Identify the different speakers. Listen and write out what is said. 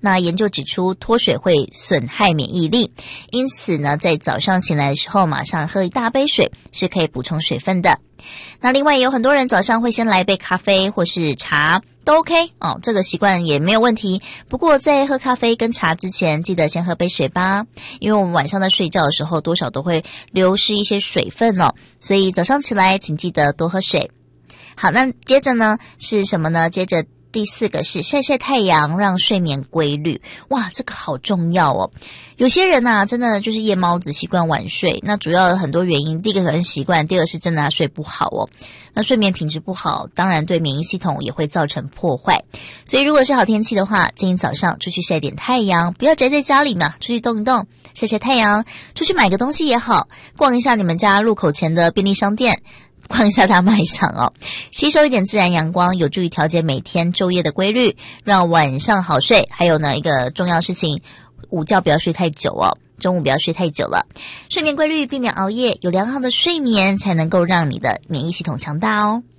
Speaker 1: 那研究指出，脱水会损害免疫力，因此呢，在早上醒来的时候，马上喝一大杯水是可以补充水分的。那另外有很多人早上会先来一杯咖啡或是茶，都 OK 哦，这个习惯也没有问题。不过在喝咖啡跟茶之前，记得先喝杯水吧，因为我们晚上在睡觉的时候，多少都会流失一些水分哦，所以早上起来请记得多喝水。好，那接着呢是什么呢？接着第4个是晒晒太阳，让睡眠规律。哇，这个好重要哦。有些人啊，真的就是夜猫子，习惯晚睡。那主要有很多原因，第一个可能习惯，第二个是真的他睡不好哦。那睡眠品质不好，当然对免疫系统也会造成破坏。所以如果是好天气的话，建议早上出去晒点太阳，不要宅在家里嘛，出去动一动，晒晒太阳，出去买个东西也好，逛一下你们家路口前的便利商店，逛一下大卖场哦，吸收一点自然阳光，有助于调节每天昼夜的规律，让晚上好睡。还有呢，一个重要事情，午觉不要睡太久哦，中午不要睡太久了。睡眠规律，避免熬夜，有良好的睡眠才能够让你的免疫系统强大哦。